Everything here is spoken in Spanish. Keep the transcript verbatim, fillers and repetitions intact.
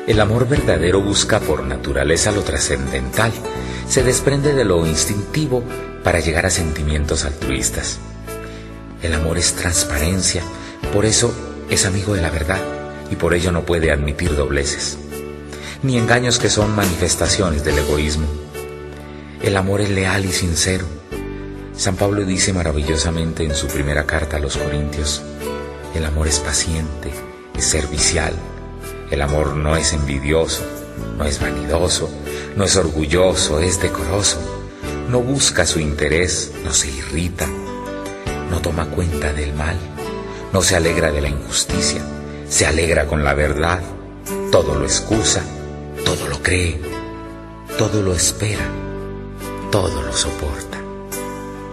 El amor verdadero busca por naturaleza lo trascendental, se desprende de lo instintivo para llegar a sentimientos altruistas. El amor es transparencia, por eso es amigo de la verdad y por ello no puede admitir dobleces, ni engaños que son manifestaciones del egoísmo. El amor es leal y sincero. San Pablo dice maravillosamente en su primera carta a los Corintios: el amor es paciente, es servicial. El amor no es envidioso, no es vanidoso, no es orgulloso, es decoroso. No busca su interés, no se irrita, no toma cuenta del mal, no se alegra de la injusticia, se alegra con la verdad, todo lo excusa, todo lo cree, todo lo espera, todo lo soporta.